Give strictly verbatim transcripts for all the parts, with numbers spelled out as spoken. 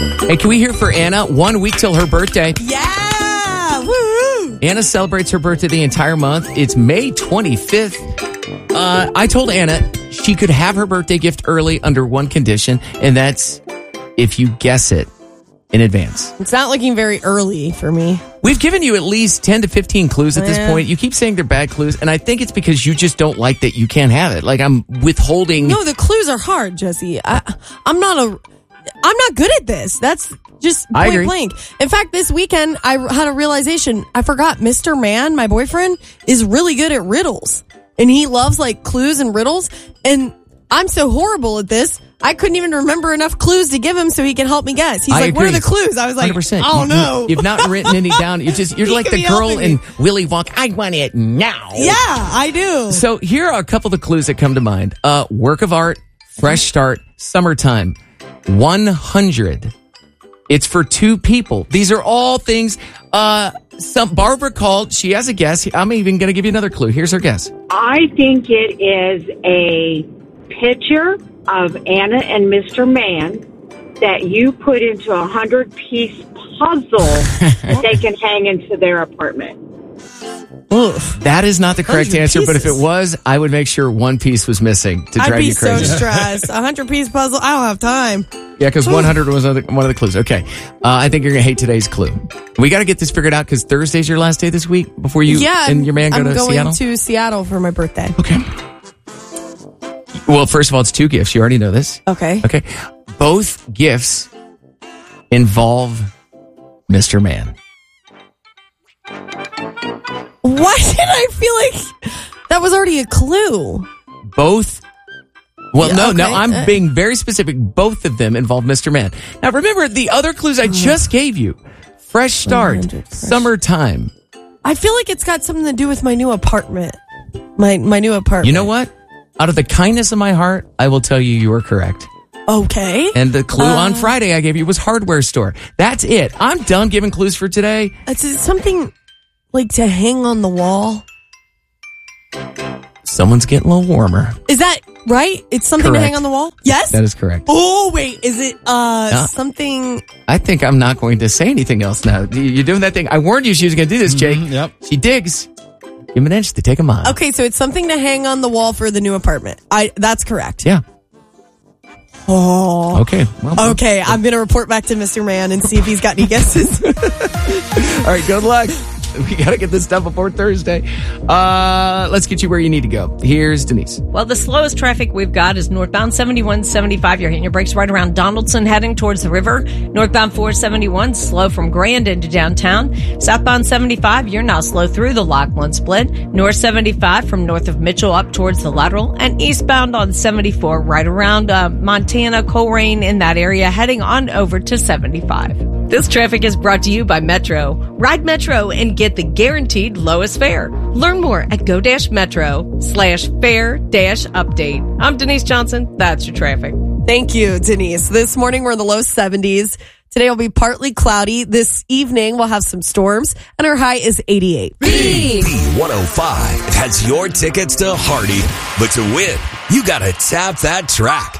Hey, can we hear for Anna? One week till her birthday. Yeah! Woo! Anna celebrates her birthday the entire month. It's May twenty-fifth. Uh, I told Anna she could have her birthday gift early under one condition, and that's if you guess it in advance. It's not looking very early for me. We've given you at least ten to fifteen clues at this Yeah. point. You keep saying they're bad clues, and I think it's because you just don't like that you can't have it. Like, I'm withholding. No, the clues are hard, Jesse. I, I'm not a... I'm not good at this. That's just I point agree. blank. In fact, this weekend, I had a realization. I forgot Mister Man, my boyfriend, is really good at riddles. And he loves, like, clues and riddles. And I'm so horrible at this, I couldn't even remember enough clues to give him so he can help me guess. He's I like, what are agree. the clues? I was like, one hundred percent. oh, You- no. You've not written any down. You're just, you're He like could the be girl helping in me. Willy Wonka. I want it now. Yeah, I do. So here are a couple of the clues that come to mind. Uh, work of art, fresh start, summertime, one hundred. It's for two people. These are all things. Uh, some Barbara called. She has a guess. I'm even going to give you another clue. Here's her guess. I think it is a picture of Anna and Mister Man that you put into a hundred-piece puzzle that they can hang into their apartment. Oof. That is not the correct one hundred answer, but if it pieces. was, I would make sure one piece was missing to drive I'd be you so crazy. stressed. A hundred-piece puzzle, I don't have time. Yeah, because one hundred was one of the, one of the clues. Okay. Uh, I think you're going to hate today's clue. We got to get this figured out because Thursday's your last day this week before you Yeah, and your man go I'm to going Seattle. to Seattle for my birthday. Okay. Well, first of all, it's two gifts. You already know this. Okay. Okay. Both gifts involve Mister Man. Why did I feel like that was already a clue? Both. Well, Yeah, no, no, okay. I'm Uh, being very specific. Both of them involve Mister Man. Now, remember the other clues I just gave you. Fresh start, one hundred, fresh- summertime. I feel like it's got something to do with my new apartment. My my new apartment. You know what? Out of the kindness of my heart, I will tell you you are correct. Okay. And the clue Uh, on Friday I gave you was hardware store. That's it. I'm done giving clues for today. It's something like to hang on the wall. Someone's getting a little warmer. Is that right? It's something to Correct. hang on the wall? Yes? That is correct. Oh, wait. Is it uh Yeah. something? I think I'm not going to say anything else now. You- You're doing that thing. I warned you she was going to do this, Jake. yep. She digs. Give him an inch to take a mile. Okay, so it's something to hang on the wall for the new apartment. I That's correct. Yeah. Oh. Okay. Well, Okay, I'm going to report back to Mister Man and see if he's got any guesses. all right. Good luck. We got to get this done before Thursday. Uh, let's get you where you need to go. Here's Denise. Well, the slowest traffic we've got is northbound seventy-one seventy-five. You're hitting your brakes right around Donaldson heading towards the river. Northbound four seventy-one, slow from Grand into downtown. Southbound seventy-five, you're now slow through the Lock one split. North seventy-five from north of Mitchell up towards the lateral. And eastbound on seventy-four right around uh, Montana, Coleraine in that area, heading on over to seventy-five. This traffic is brought to you by Metro. Ride Metro and get the guaranteed lowest fare. Learn more at go-metro slash fare dash update. I'm Denise Johnson. That's your traffic. Thank you, Denise. This morning we're in the low seventies. Today will be partly cloudy. This evening we'll have some storms, and our high is eighty-eight. B one oh five has your tickets to Hardy, but to win, you gotta tap that track.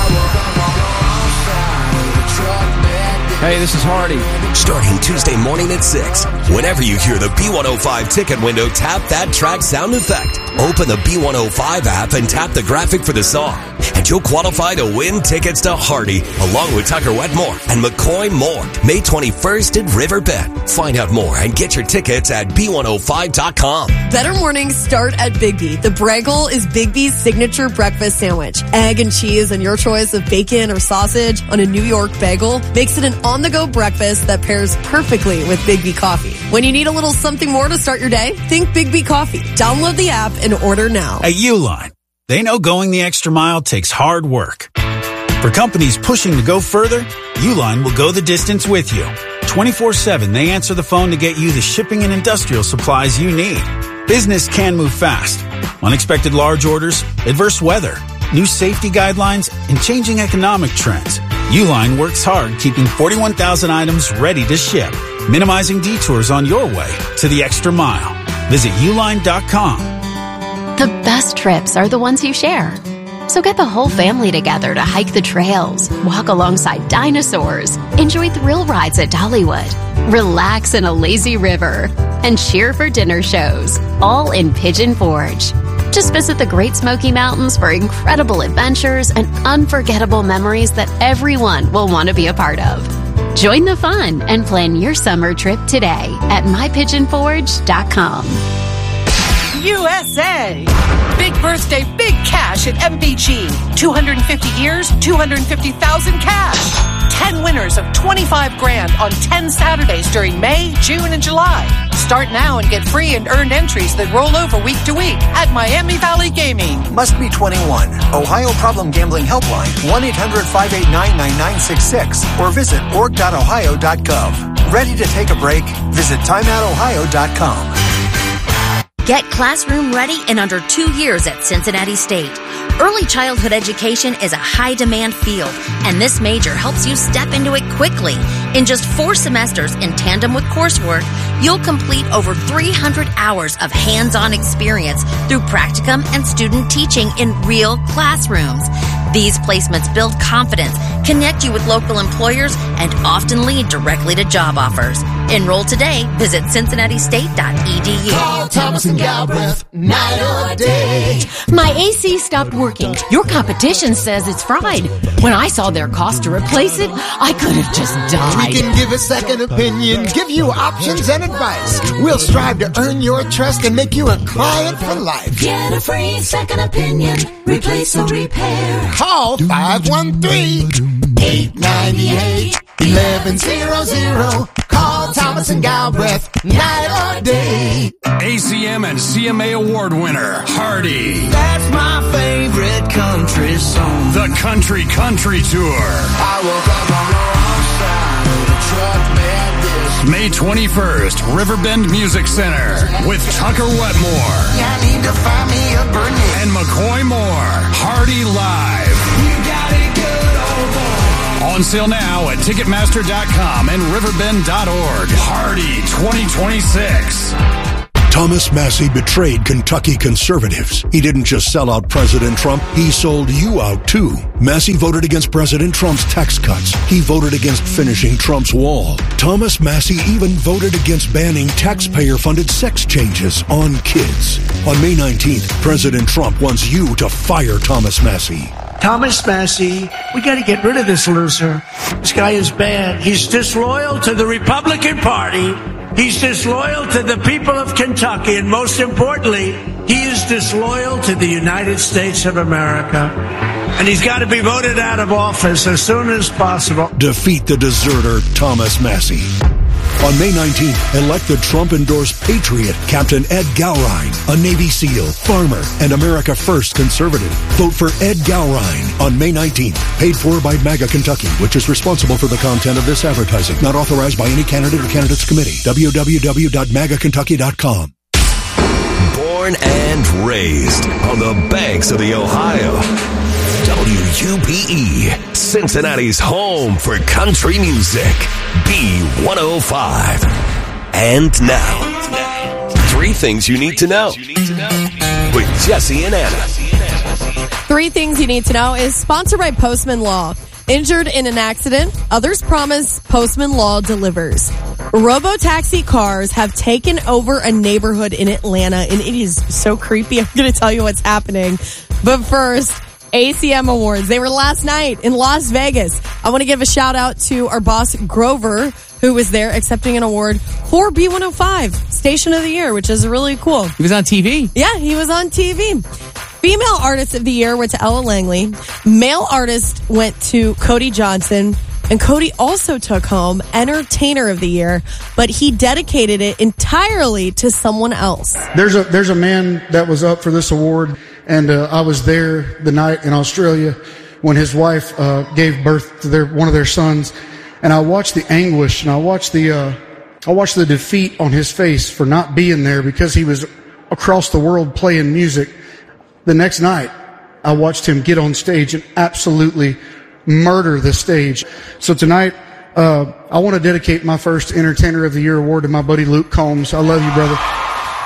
Hey, this is Hardy. Starting Tuesday morning at six, whenever you hear the B one oh five ticket window, tap that track sound effect. Open the B one oh five app and tap the graphic for the song, and you'll qualify to win tickets to Hardy, along with Tucker Wetmore and McCoy Moore, May twenty-first at Riverbend. Find out more and get your tickets at B one oh five dot com. Better mornings start at Big B. The Bragel is Big B's signature breakfast sandwich. Egg and cheese and your choice of bacon or sausage on a New York bagel makes it an on-the-go breakfast that pairs perfectly with Big B coffee. When you need a little something more to start your day, think Big B Coffee. Download the app and order now. At Uline, they know going the extra mile takes hard work. For companies pushing to go further, Uline will go the distance with you. twenty-four seven, they answer the phone to get you the shipping and industrial supplies you need. Business can move fast. Unexpected large orders, adverse weather, new safety guidelines, and changing economic trends. Uline works hard keeping forty-one thousand items ready to ship, minimizing detours on your way to the extra mile. Visit uline dot com. The best trips are the ones you share. So get the whole family together to hike the trails, walk alongside dinosaurs, enjoy thrill rides at Dollywood, relax in a lazy river, and cheer for dinner shows, all in Pigeon Forge. Just visit the Great Smoky Mountains for incredible adventures and unforgettable memories that everyone will want to be a part of. Join the fun and plan your summer trip today at my pigeon forge dot com. U S A. Big birthday, big cash at M B G. two hundred fifty years, two hundred fifty thousand cash. ten winners of twenty-five grand on ten Saturdays during May, June, and July. Start now and get free and earned entries that roll over week to week at Miami Valley Gaming. Must be twenty-one. Ohio Problem Gambling Helpline, one eight hundred five eight nine nine nine six six or visit org dot ohio dot gov. Ready to take a break? Visit time out ohio dot com. Get classroom ready in under two years at Cincinnati State. Early childhood education is a high-demand field, and this major helps you step into it quickly. In just four semesters in tandem with coursework, you'll complete over three hundred hours of hands-on experience through practicum and student teaching in real classrooms. These placements build confidence, connect you with local employers, and often lead directly to job offers. Enroll today. Visit cincinnati state dot e d u. Call Thomas and Galbraith, night or day. My A C stopped working. Your competition says it's fried. When I saw their cost to replace it, I could have just died. We can give a second opinion, give you options and advice. We'll strive to earn your trust and make you a client for life. Get a free second opinion. Replace or repair. Call five one three, eight nine eight, one one zero zero. Call Thomas and Galbraith, night or day. A C M and C M A award winner, Hardy. That's my favorite country song. The Country Country Tour. I woke up on the wrong side of the truck bed this May twenty-first, Riverbend Music Center with Tucker Wetmore. I need to find me a Bernie. And McCoy Moore. Hardy Live. You got it good, old boy. On sale now at Ticketmaster dot com and Riverbend dot org. Hardy twenty twenty-six. Thomas Massie betrayed Kentucky conservatives. He didn't just sell out President Trump, he sold you out too. Massie voted against President Trump's tax cuts. He voted against finishing Trump's wall. Thomas Massie even voted against banning taxpayer-funded sex changes on kids. On May nineteenth, President Trump wants you to fire Thomas Massie. Thomas Massie, we got to get rid of this loser. This guy is bad. He's disloyal to the Republican Party. He's disloyal to the people of Kentucky. And most importantly, he is disloyal to the United States of America. And he's got to be voted out of office as soon as possible. Defeat the deserter, Thomas Massie. On May nineteenth, elect the Trump-endorsed patriot, Captain Ed Gowrine, a Navy SEAL, farmer, and America First conservative. Vote for Ed Gowrine on May nineteenth. Paid for by MAGA Kentucky, which is responsible for the content of this advertising. Not authorized by any candidate or candidates committee. w w w dot maga kentucky dot com. Born and raised on the banks of the Ohio. W U P E, Cincinnati's home for country music. B one oh five. And now, three things you need to know with Jesse and Anna. Three things you need to know is sponsored by Postman Law. Injured in an accident, others promise Postman Law delivers. Robo-taxi cars have taken over a neighborhood in Atlanta, and it is so creepy. I'm going to tell you what's happening. But first, A C M Awards. They were last night in Las Vegas. I want to give a shout out to our boss, Grover, who was there accepting an award for B one oh five Station of the Year, which is really cool. He was on T V. Yeah, he was on T V. Female Artist of the Year went to Ella Langley. Male Artist went to Cody Johnson. And Cody also took home Entertainer of the Year, but he dedicated it entirely to someone else. There's a there's a man that was up for this award, and uh, I was there the night in Australia when his wife uh, gave birth to their one of their sons, and I watched the anguish and I watched the uh, I watched the defeat on his face for not being there because he was across the world playing music. The next night, I watched him get on stage and absolutely murder the stage. So tonight, uh, I want to dedicate my first Entertainer of the Year award to my buddy Luke Combs. I love you, brother.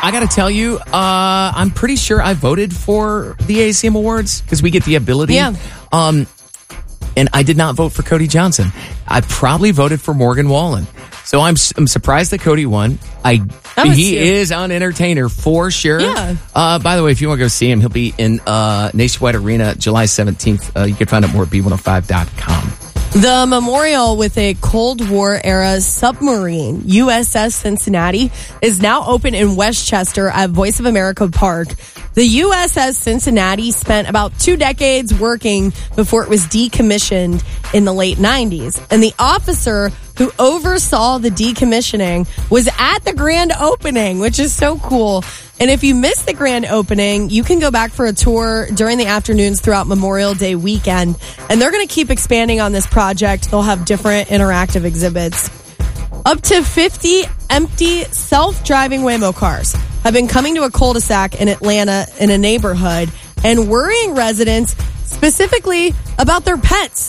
I got to tell you, uh, I'm pretty sure I voted for the A C M Awards because we get the ability. Yeah. Um, and I did not vote for Cody Johnson. I probably voted for Morgan Wallen. So I'm I'm surprised that Cody won. I he you. is an entertainer for sure. Yeah. Uh, by the way, if you want to go see him, he'll be in uh, Nationwide Arena July seventeenth. Uh, you can find out more at B one oh five dot com. The memorial with a Cold War era submarine, U S S Cincinnati, is now open in Westchester at Voice of America Park. The U S S Cincinnati spent about two decades working before it was decommissioned in the late nineties. And the officer who oversaw the decommissioning was at the grand opening, which is so cool. And if you missed the grand opening, you can go back for a tour during the afternoons throughout Memorial Day weekend. And they're going to keep expanding on this project. They'll have different interactive exhibits. Up to fifty empty self-driving Waymo cars have been coming to a cul-de-sac in Atlanta in a neighborhood and worrying residents specifically about their pets.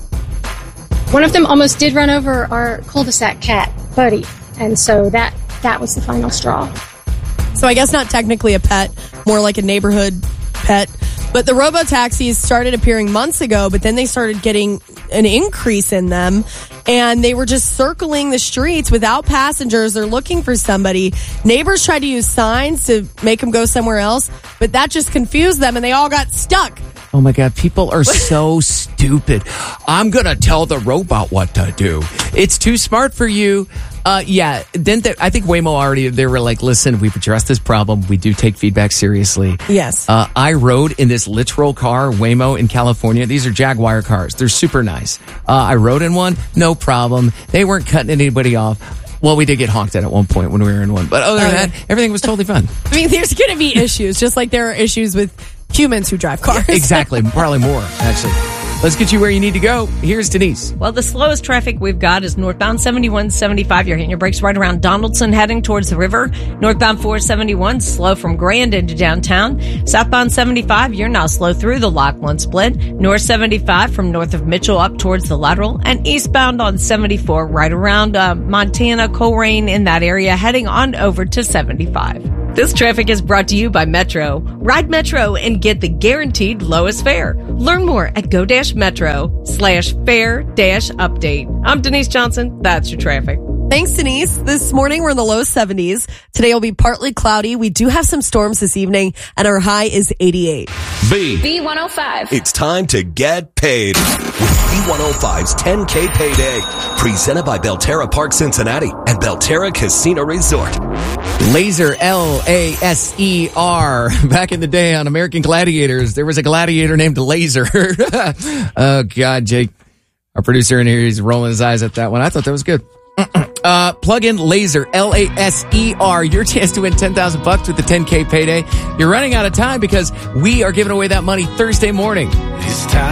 One of them almost did run over our cul-de-sac cat, Buddy. And so that, that was the final straw. So I guess not technically a pet, more like a neighborhood pet. But the robo-taxis started appearing months ago, but then they started getting an increase in them. And they were just circling the streets without passengers. They're looking for somebody. Neighbors tried to use signs to make them go somewhere else, but that just confused them and they all got stuck. Oh my God, people are so stupid. I'm going to tell the robot what to do. It's too smart for you. Uh, yeah, then the, I think Waymo already, they were like, listen, we've addressed this problem. We do take feedback seriously. Yes. Uh, I rode in this literal car, Waymo in California. These are Jaguar cars. They're super nice. Uh, I rode in one, no problem. They weren't cutting anybody off. Well, we did get honked at at one point when we were in one. But other than Okay. that, everything was totally fun. I mean, there's going to be issues, just like there are issues with humans who drive cars. Exactly. Probably more, actually. Let's get you where you need to go. Here's Denise. Well, the slowest traffic we've got is northbound seventy-one seventy-five. You're hitting your brakes right around Donaldson, heading towards the river. Northbound four seventy-one, slow from Grand into downtown. Southbound seventy-five, you're now slow through the Lock one split. North seventy-five from north of Mitchell up towards the lateral. And eastbound on seventy-four, right around uh, Montana, Coleraine in that area, heading on over to seventy-five. This traffic is brought to you by Metro. Ride Metro and get the guaranteed lowest fare. Learn more at go-metro slash fare dash update. I'm Denise Johnson. That's your traffic. Thanks, Denise. This morning we're in the low seventies. Today will be partly cloudy. We do have some storms this evening, and our high is eighty-eight. B. B one oh five. It's time to get paid with B one oh five's ten K Payday. Presented by Belterra Park Cincinnati and Belterra Casino Resort. Laser, L A S E R. Back in the day on American Gladiators, there was a gladiator named Laser. Oh, God, Jake, our producer in here, he's rolling his eyes at that one. I thought that was good. Uh, plug in Laser, L A S E R, your chance to win ten thousand bucks with the ten K Payday. You're running out of time because we are giving away that money Thursday morning. It's time.